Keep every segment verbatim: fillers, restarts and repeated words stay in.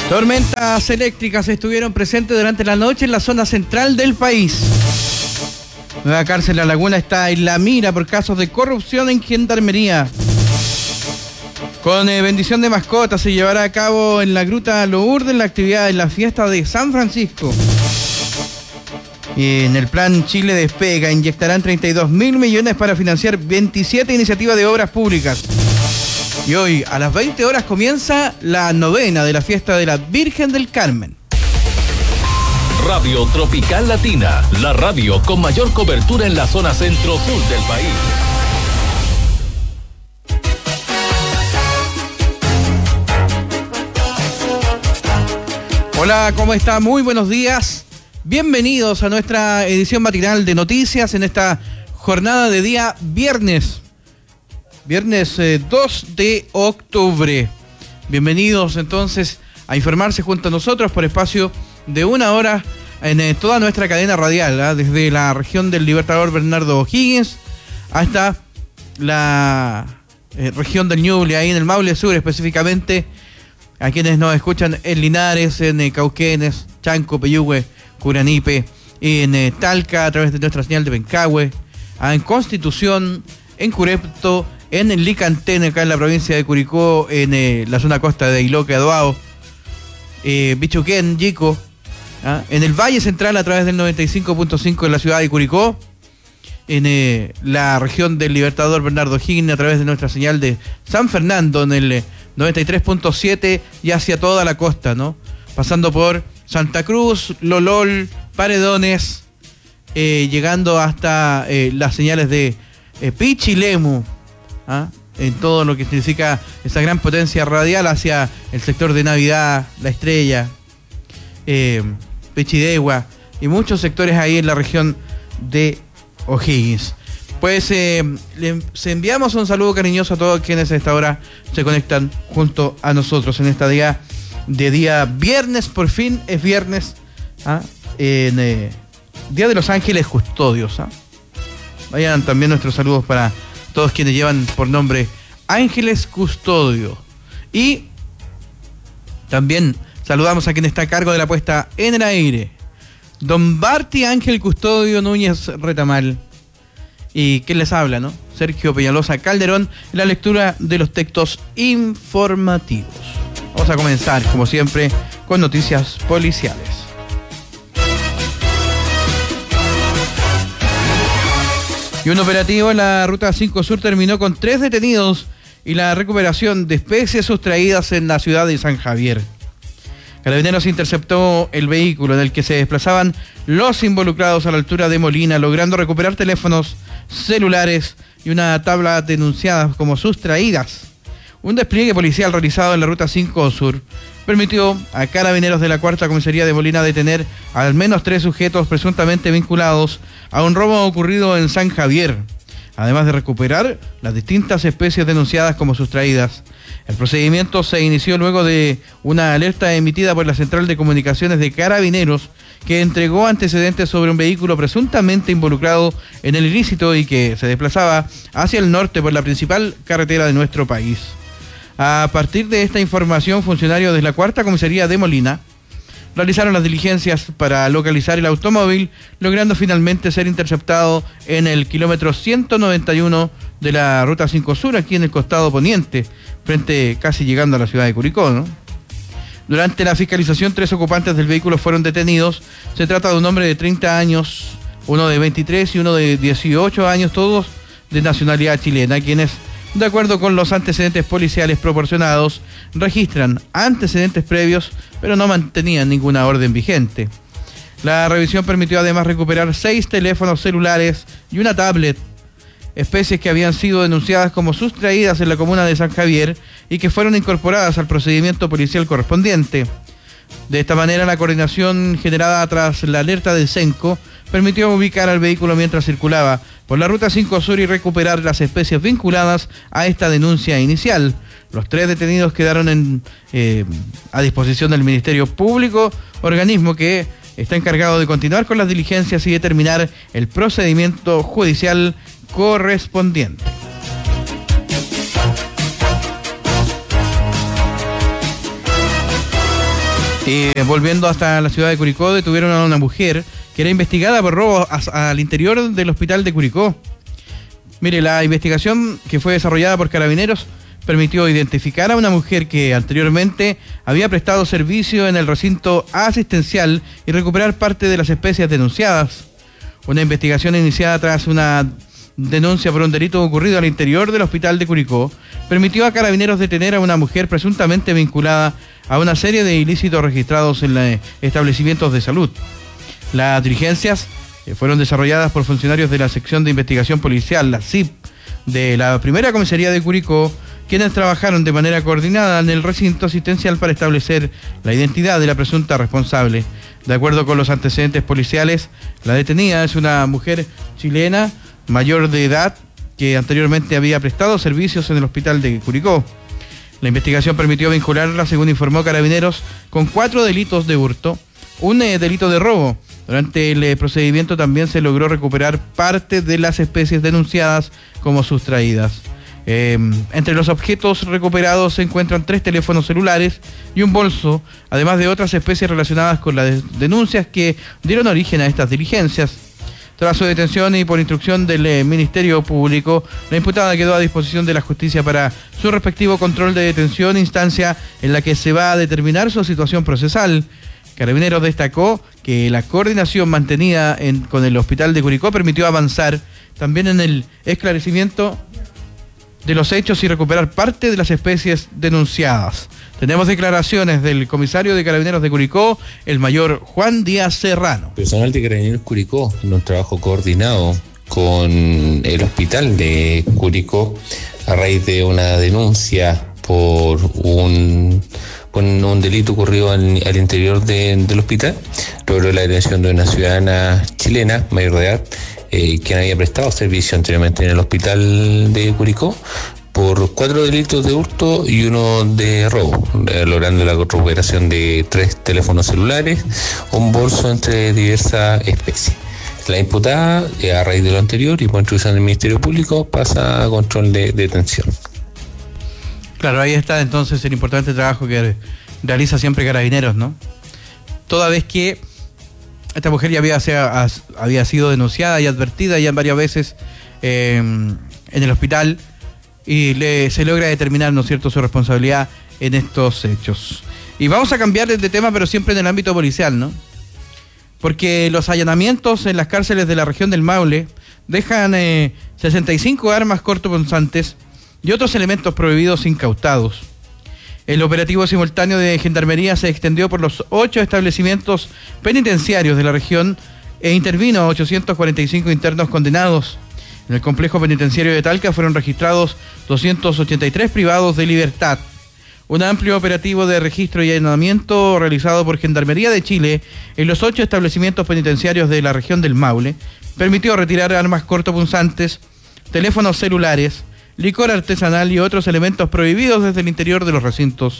Tormentas eléctricas estuvieron presentes durante la noche en la zona central del país. Nueva cárcel La Laguna está en la mira por casos de corrupción en Gendarmería. Con eh, bendición de mascotas se llevará a cabo en la Gruta Lourdes la actividad en la fiesta de San Francisco. Y en el plan Chile Despega inyectarán treinta y dos mil millones para financiar veintisiete iniciativas de obras públicas. Y hoy a las veinte horas comienza la novena de la fiesta de la Virgen del Carmen. Radio Tropical Latina, la radio con mayor cobertura en la zona centro-sur del país. Hola, ¿cómo está? Muy buenos días. Bienvenidos a nuestra edición matinal de noticias en esta jornada de día viernes. Viernes eh, dos de octubre. Bienvenidos entonces a informarse junto a nosotros por espacio de una hora en eh, toda nuestra cadena radial, ¿eh? Desde la región del Libertador Bernardo O'Higgins hasta la eh, región del Ñuble, ahí en el Maule Sur específicamente, a quienes nos escuchan en Linares, en eh, Cauquenes, Chanco, Peyúgue, Curanipe, en eh, Talca a través de nuestra señal de Pencahue, en Constitución, en Curepto, en el Licantén, acá en la provincia de Curicó, en eh, la zona costa de Iloque, Adoao, eh, Bichuquén, Yico, ¿ah? En el Valle Central a través del noventa y cinco punto cinco en la ciudad de Curicó, en eh, la región del Libertador Bernardo O'Higgins a través de nuestra señal de San Fernando en el eh, noventa y tres punto siete y hacia toda la costa, ¿no? Pasando por Santa Cruz, Lolol, Paredones, eh, llegando hasta eh, las señales de eh, Pichilemu, ¿ah? En todo lo que significa esa gran potencia radial hacia el sector de Navidad, La Estrella, eh, Pichidegua y muchos sectores ahí en la región de O'Higgins. Pues eh, les enviamos un saludo cariñoso a todos quienes a esta hora se conectan junto a nosotros en esta día de día viernes. Por fin es viernes, ¿ah? En eh, Día de los Ángeles Custodios, ¿ah? Vayan también nuestros saludos para todos quienes llevan por nombre Ángeles Custodio. Y también saludamos a quien está a cargo de la puesta en el aire, don Barty Ángel Custodio Núñez Retamal. Y quien les habla, ¿no? Sergio Peñalosa Calderón, en la lectura de los textos informativos. Vamos a comenzar, como siempre, con noticias policiales. Y un operativo en la Ruta cinco Sur terminó con tres detenidos y la recuperación de especies sustraídas en la ciudad de San Javier. Carabineros interceptó el vehículo en el que se desplazaban los involucrados a la altura de Molina, logrando recuperar teléfonos celulares y una tabla denunciadas como sustraídas. Un despliegue policial realizado en la Ruta cinco Sur permitió a carabineros de la Cuarta Comisaría de Molina detener a al menos tres sujetos presuntamente vinculados a un robo ocurrido en San Javier, además de recuperar las distintas especies denunciadas como sustraídas. El procedimiento se inició luego de una alerta emitida por la Central de Comunicaciones de Carabineros, que entregó antecedentes sobre un vehículo presuntamente involucrado en el ilícito y que se desplazaba hacia el norte por la principal carretera de nuestro país. A partir de esta información, funcionarios de la Cuarta Comisaría de Molina realizaron las diligencias para localizar el automóvil, logrando finalmente ser interceptado en el kilómetro ciento noventa y uno de la Ruta cinco Sur, aquí en el costado poniente, frente casi llegando a la ciudad de Curicó, ¿no? Durante la fiscalización, tres ocupantes del vehículo fueron detenidos. Se trata de un hombre de treinta años, uno de veintitrés y uno de dieciocho años, todos de nacionalidad chilena, quienes, de acuerdo con los antecedentes policiales proporcionados, registran antecedentes previos, pero no mantenían ninguna orden vigente. La revisión permitió además recuperar seis teléfonos celulares y una tablet, especies que habían sido denunciadas como sustraídas en la comuna de San Javier y que fueron incorporadas al procedimiento policial correspondiente. De esta manera, la coordinación generada tras la alerta del CENCO permitió ubicar al vehículo mientras circulaba por la Ruta cinco Sur y recuperar las especies vinculadas a esta denuncia inicial. Los tres detenidos quedaron en, eh, a disposición del Ministerio Público, organismo que está encargado de continuar con las diligencias y determinar el procedimiento judicial correspondiente. Eh, volviendo hasta la ciudad de Curicó, detuvieron a una mujer que era investigada por robo a, al interior del hospital de Curicó. Mire, la investigación que fue desarrollada por Carabineros permitió identificar a una mujer que anteriormente había prestado servicio en el recinto asistencial y recuperar parte de las especies denunciadas. Una investigación iniciada tras una denuncia por un delito ocurrido al interior del hospital de Curicó permitió a Carabineros detener a una mujer presuntamente vinculada a una serie de ilícitos registrados en los establecimientos de salud. Las diligencias fueron desarrolladas por funcionarios de la sección de investigación policial, la S I P, de la primera comisaría de Curicó, quienes trabajaron de manera coordinada en el recinto asistencial para establecer la identidad de la presunta responsable. De acuerdo con los antecedentes policiales, la detenida es una mujer chilena mayor de edad que anteriormente había prestado servicios en el hospital de Curicó. La investigación permitió vincularla, según informó Carabineros, con cuatro delitos de hurto, un eh, delito de robo. Durante el eh, procedimiento también se logró recuperar parte de las especies denunciadas como sustraídas. Eh, entre los objetos recuperados se encuentran tres teléfonos celulares y un bolso, además de otras especies relacionadas con las denuncias que dieron origen a estas diligencias. Tras su detención y por instrucción del eh, Ministerio Público, la imputada quedó a disposición de la justicia para su respectivo control de detención, instancia en la que se va a determinar su situación procesal. Carabineros destacó que la coordinación mantenida en, con el hospital de Curicó permitió avanzar también en el esclarecimiento de los hechos y recuperar parte de las especies denunciadas. Tenemos declaraciones del comisario de Carabineros de Curicó, el mayor Juan Díaz Serrano. Personal de Carabineros Curicó, en un trabajo coordinado con el hospital de Curicó, a raíz de una denuncia por un, por un delito ocurrido al, al interior de, del hospital, logró la detención de una ciudadana chilena, mayor de edad, eh, quien había prestado servicio anteriormente en el hospital de Curicó, por cuatro delitos de hurto y uno de robo, eh, logrando la recuperación de tres teléfonos celulares, un bolso entre diversas especies. La imputada, eh, a raíz de lo anterior y por instrucción del Ministerio Público, pasa a control de detención. Claro, ahí está entonces el importante trabajo que realiza siempre Carabineros, ¿no? Toda vez que esta mujer ya había, sea, había sido denunciada y advertida ya varias veces eh, en el hospital, y le, se logra determinar, ¿no es cierto?, su responsabilidad en estos hechos. Y vamos a cambiar de tema, pero siempre en el ámbito policial, ¿no? Porque los allanamientos en las cárceles de la región del Maule dejan eh, sesenta y cinco armas cortopunzantes y otros elementos prohibidos incautados. El operativo simultáneo de Gendarmería se extendió por los ocho establecimientos penitenciarios de la región e intervino a ochocientos cuarenta y cinco internos condenados. En el complejo penitenciario de Talca fueron registrados doscientos ochenta y tres privados de libertad. Un amplio operativo de registro y allanamiento realizado por Gendarmería de Chile en los ocho establecimientos penitenciarios de la región del Maule permitió retirar armas cortopunzantes, teléfonos celulares, licor artesanal y otros elementos prohibidos desde el interior de los recintos.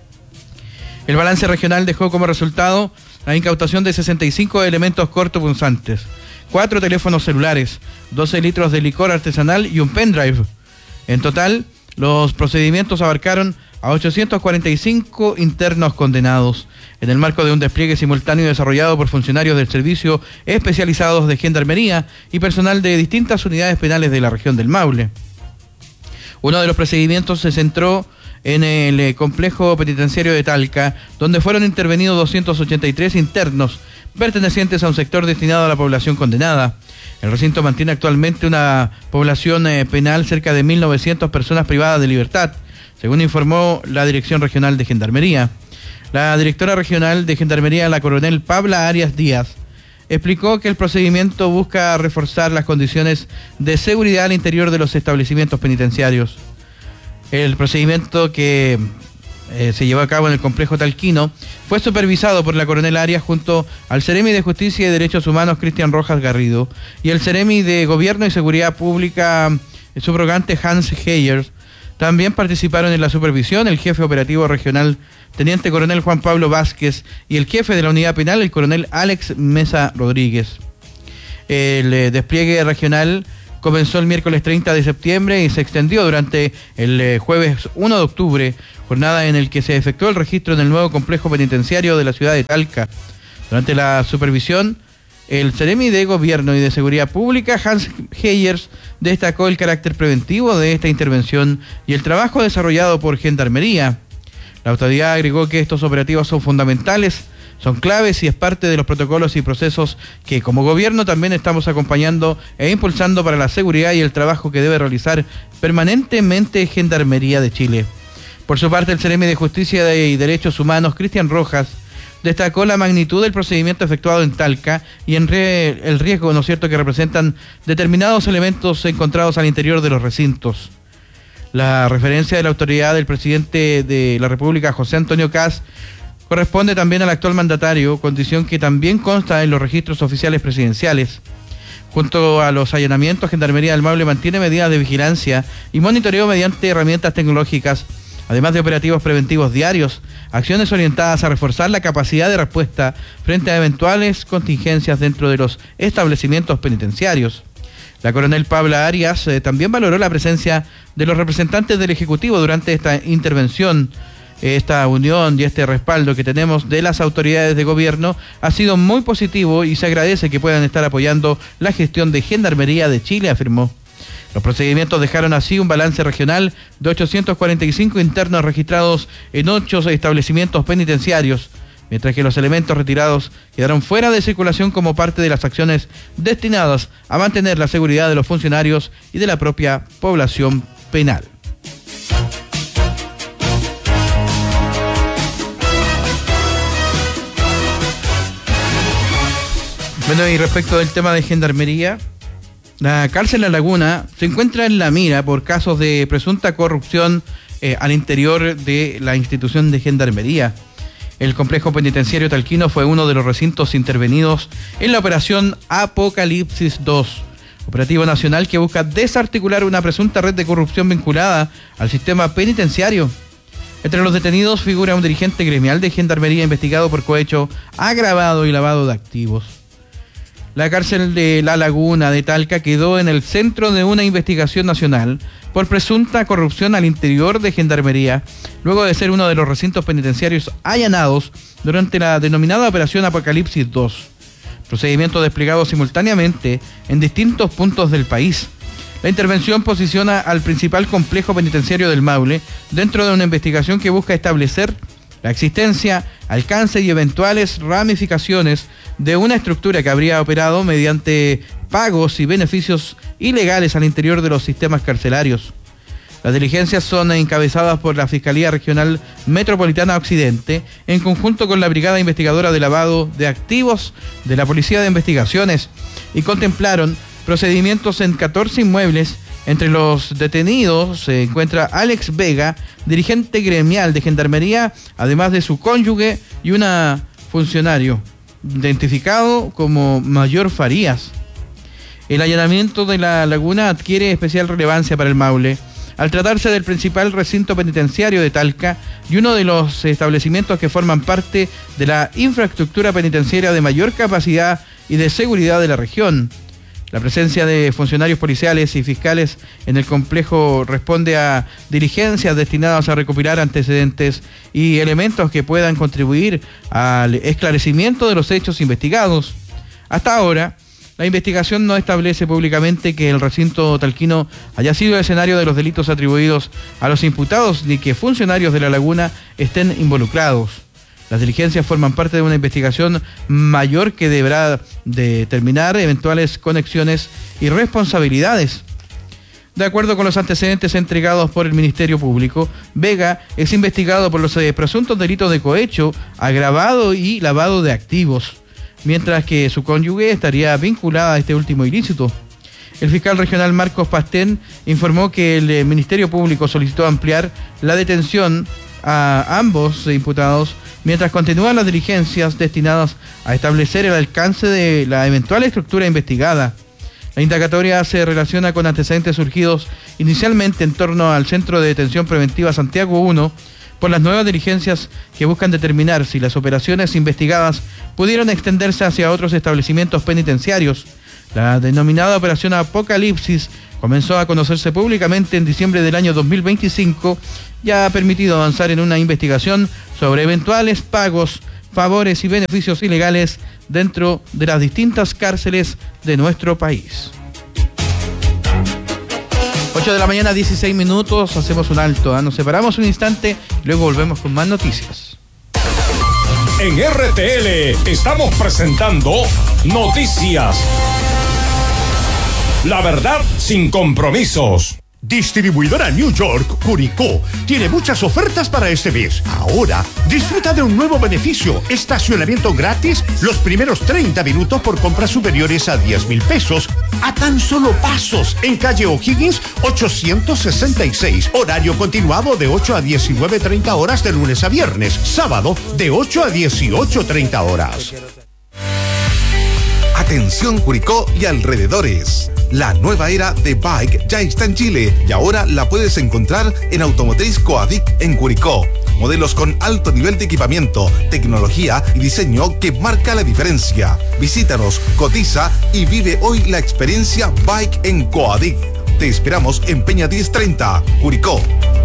El balance regional dejó como resultado la incautación de sesenta y cinco elementos cortopunzantes, cuatro teléfonos celulares, doce litros de licor artesanal y un pendrive. En total, los procedimientos abarcaron a ochocientos cuarenta y cinco internos condenados, en el marco de un despliegue simultáneo desarrollado por funcionarios del Servicio Especializados de Gendarmería y personal de distintas unidades penales de la región del Maule. Uno de los procedimientos se centró en el complejo penitenciario de Talca, donde fueron intervenidos doscientos ochenta y tres internos pertenecientes a un sector destinado a la población condenada. El recinto mantiene actualmente una población eh, penal cerca de mil novecientas personas privadas de libertad, según informó la Dirección Regional de Gendarmería. La directora regional de Gendarmería, la coronel Pabla Arias Díaz, explicó que el procedimiento busca reforzar las condiciones de seguridad al interior de los establecimientos penitenciarios. El procedimiento que eh, se llevó a cabo en el complejo talquino fue supervisado por la coronel Arias junto al Ceremi de Justicia y Derechos Humanos Cristian Rojas Garrido y el Ceremi de Gobierno y Seguridad Pública eh, subrogante Hans Heyer. También participaron en la supervisión el jefe operativo regional teniente coronel Juan Pablo Vázquez y el jefe de la unidad penal, el coronel Alex Mesa Rodríguez. El eh, despliegue regional comenzó el miércoles treinta de septiembre y se extendió durante el eh, jueves primero de octubre, jornada en el que se efectuó el registro en el nuevo complejo penitenciario de la ciudad de Talca. Durante la supervisión, el Ceremi de Gobierno y de Seguridad Pública, Hans Heyers, destacó el carácter preventivo de esta intervención y el trabajo desarrollado por Gendarmería. La autoridad agregó que estos operativos son fundamentales, son claves y es parte de los protocolos y procesos que como gobierno también estamos acompañando e impulsando para la seguridad y el trabajo que debe realizar permanentemente Gendarmería de Chile. Por su parte, el Ceremi de Justicia y Derechos Humanos, Cristian Rojas, destacó la magnitud del procedimiento efectuado en Talca y en re, el riesgo, ¿no es cierto?, que representan determinados elementos encontrados al interior de los recintos. La referencia de la autoridad del presidente de la República, José Antonio Kast, corresponde también al actual mandatario, condición que también consta en los registros oficiales presidenciales. Junto a los allanamientos, Gendarmería del Maule mantiene medidas de vigilancia y monitoreo mediante herramientas tecnológicas, además de operativos preventivos diarios, acciones orientadas a reforzar la capacidad de respuesta frente a eventuales contingencias dentro de los establecimientos penitenciarios. La coronel Pabla Arias eh, también valoró la presencia de los representantes del Ejecutivo durante esta intervención. Esta unión y este respaldo que tenemos de las autoridades de gobierno ha sido muy positivo y se agradece que puedan estar apoyando la gestión de Gendarmería de Chile, afirmó. Los procedimientos dejaron así un balance regional de ochocientos cuarenta y cinco internos registrados en ocho establecimientos penitenciarios, mientras que los elementos retirados quedaron fuera de circulación como parte de las acciones destinadas a mantener la seguridad de los funcionarios y de la propia población penal. Bueno, y respecto del tema de Gendarmería, la cárcel La Laguna se encuentra en la mira por casos de presunta corrupción eh, al interior de la institución de Gendarmería. El complejo penitenciario talquino fue uno de los recintos intervenidos en la operación Apocalipsis dos, operativo nacional que busca desarticular una presunta red de corrupción vinculada al sistema penitenciario. Entre los detenidos figura un dirigente gremial de Gendarmería investigado por cohecho agravado y lavado de activos. La cárcel de La Laguna de Talca quedó en el centro de una investigación nacional por presunta corrupción al interior de Gendarmería, luego de ser uno de los recintos penitenciarios allanados durante la denominada Operación Apocalipsis dos, procedimiento desplegado simultáneamente en distintos puntos del país. La intervención posiciona al principal complejo penitenciario del Maule dentro de una investigación que busca establecer la existencia, alcance y eventuales ramificaciones de una estructura que habría operado mediante pagos y beneficios ilegales al interior de los sistemas carcelarios. Las diligencias son encabezadas por la Fiscalía Regional Metropolitana Occidente en conjunto con la Brigada Investigadora de Lavado de Activos de la Policía de Investigaciones y contemplaron procedimientos en catorce inmuebles. Entre los detenidos se encuentra Alex Vega, dirigente gremial de Gendarmería, además de su cónyuge y una funcionario, identificado como Mayor Farías. El allanamiento de La Laguna adquiere especial relevancia para el Maule, al tratarse del principal recinto penitenciario de Talca y uno de los establecimientos que forman parte de la infraestructura penitenciaria de mayor capacidad y de seguridad de la región. La presencia de funcionarios policiales y fiscales en el complejo responde a diligencias destinadas a recopilar antecedentes y elementos que puedan contribuir al esclarecimiento de los hechos investigados. Hasta ahora, la investigación no establece públicamente que el recinto talquino haya sido escenario de los delitos atribuidos a los imputados ni que funcionarios de La Laguna estén involucrados. Las diligencias forman parte de una investigación mayor que deberá determinar eventuales conexiones y responsabilidades. De acuerdo con los antecedentes entregados por el Ministerio Público, Vega es investigado por los eh, presuntos delitos de cohecho, agravado y lavado de activos, mientras que su cónyuge estaría vinculada a este último ilícito. El fiscal regional Marcos Pastén informó que el eh, Ministerio Público solicitó ampliar la detención a ambos imputados mientras continúan las diligencias destinadas a establecer el alcance de la eventual estructura investigada. La indagatoria se relaciona con antecedentes surgidos inicialmente en torno al Centro de Detención Preventiva Santiago uno por las nuevas diligencias que buscan determinar si las operaciones investigadas pudieron extenderse hacia otros establecimientos penitenciarios. La denominada Operación Apocalipsis comenzó a conocerse públicamente en diciembre del año dos mil veinticinco y ha permitido avanzar en una investigación sobre eventuales pagos, favores y beneficios ilegales dentro de las distintas cárceles de nuestro país. ocho de la mañana, dieciséis minutos, hacemos un alto, ¿eh? Nos separamos un instante y luego volvemos con más noticias. En R T L estamos presentando Noticias. La verdad sin compromisos. Distribuidora New York, Curicó, tiene muchas ofertas para este mes. Ahora, disfruta de un nuevo beneficio, estacionamiento gratis los primeros treinta minutos por compras superiores a diez mil pesos, a tan solo pasos, en calle O'Higgins ochocientos sesenta y seis, horario continuado de ocho a diecinueve treinta horas de lunes a viernes, sábado de ocho a dieciocho treinta horas. Atención Curicó y alrededores. La nueva era de Bike ya está en Chile y ahora la puedes encontrar en Automotriz Coadic en Curicó. Modelos con alto nivel de equipamiento, tecnología y diseño que marca la diferencia. Visítanos, cotiza y vive hoy la experiencia Bike en Coadic. Te esperamos en Peña diez treinta, Curicó.